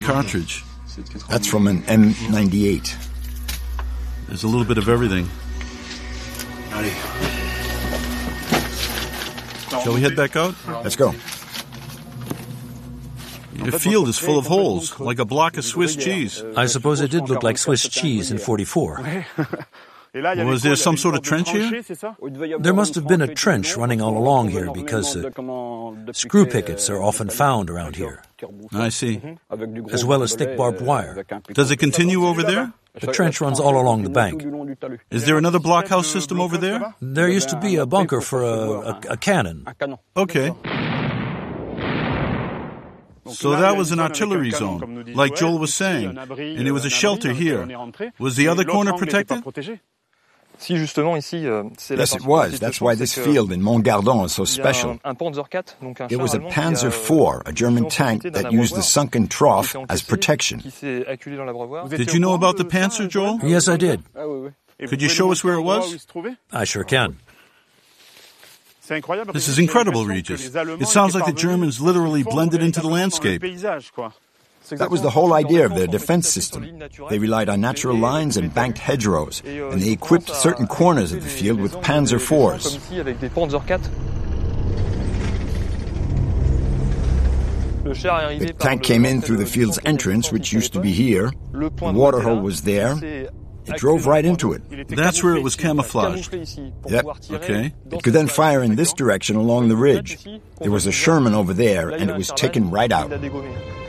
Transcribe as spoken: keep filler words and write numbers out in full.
cartridge. That's from an M ninety-eight. There's a little bit of everything. Shall we head back out? Let's go. Your field is full of holes, like a block of Swiss cheese. I suppose it did look like Swiss cheese in forty-four. Was there some sort of trench here? There must have been a trench running all along here because uh, screw pickets are often found around here. I see. As well as thick barbed wire. Does it continue over there? The trench runs all along the bank. Is there another blockhouse system over there? There used to be a bunker for a, a, a cannon. Okay. So that was an artillery zone, like Joel was saying, and there was a shelter here. Was the other corner protected? Yes, it was. That's why this field in Montgardon is so special. It was a Panzer four, a German tank that used the sunken trough as protection. Did you know about the Panzer, Joel? Yes, I did. Could you show us where it was? I sure can. This is incredible, Regis. It sounds like the Germans literally blended into the landscape. That was the whole idea of their defense system. They relied on natural lines and banked hedgerows, and they equipped certain corners of the field with Panzer fours. The tank came in through the field's entrance, which used to be here. The water hole was there. It drove right into it. That's where it was camouflaged. Yep. Okay. It could then fire in this direction along the ridge. There was a Sherman over there, and it was taken right out.